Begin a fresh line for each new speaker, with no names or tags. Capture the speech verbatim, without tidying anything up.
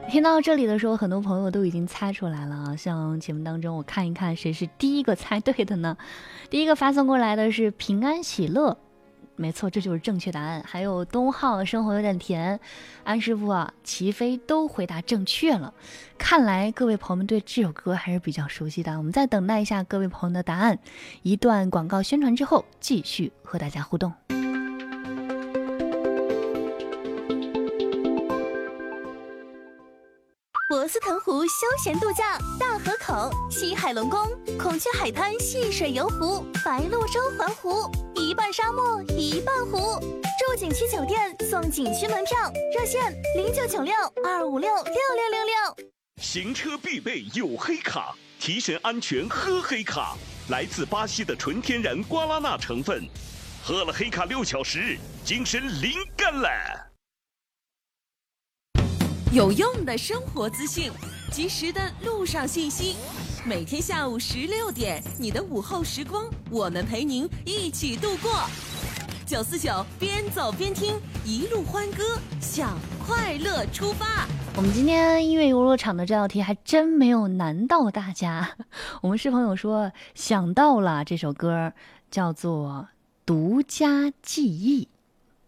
听到这里的时候，很多朋友都已经猜出来了啊。像节目当中，我看一看谁是第一个猜对的呢？第一个发送过来的是平安喜乐，没错，这就是正确答案。还有东浩，生活有点甜，安师傅啊，齐飞都回答正确了。看来各位朋友们对这首歌还是比较熟悉的。我们再等待一下各位朋友的答案，一段广告宣传之后，继续和大家互动。
博斯腾湖休闲度假，大河口、西海龙宫、孔雀海滩戏水游湖、白鹭洲环湖，一半沙漠一半湖。住景区酒店送景区门票，热线零九九六二五六六六六六。
行车必备有黑卡，提神安全喝黑卡，来自巴西的纯天然瓜拉纳成分，喝了黑卡六小时，精神灵感了。
有用的生活资讯，及时的路上信息。每天下午十六点，你的午后时光，我们陪您一起度过。九四九边走边听，一路欢歌，向快乐出发。
我们今天音乐游乐场的这道题还真没有难到大家。我们是朋友说想到了这首歌，叫做《独家记忆》。